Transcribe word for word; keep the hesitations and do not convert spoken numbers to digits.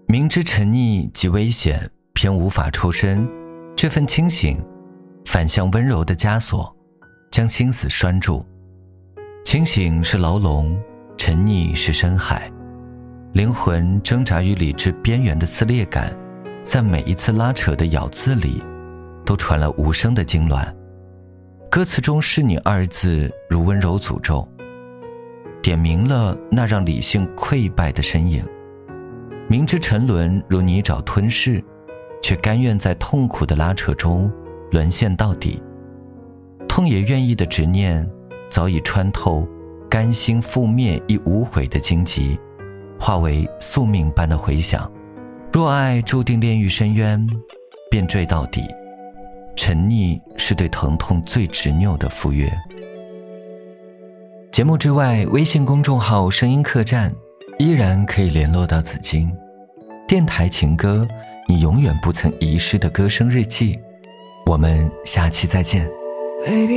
明知沉溺极危险，偏无法抽身，这份清醒反向温柔的枷锁，将心思拴住。清醒是牢笼，沉溺是深海，灵魂挣扎于理智边缘的撕裂感，在每一次拉扯的咬字里都传来无声的痉挛。歌词中是你二字如温柔诅咒，点明了那让理性溃败的身影。明知沉沦如泥沼吞噬，却甘愿在痛苦的拉扯中沦陷到底。痛也愿意的执念早已穿透甘心覆灭亦无悔的荆棘，化为宿命般的回响。若爱注定炼狱深渊，便坠到底。沉溺是对疼痛最执拗的赴约。节目之外，微信公众号声音客栈依然可以联络到紫荆。电台情歌，你永远不曾遗失的歌声日记。我们下期再见。 Baby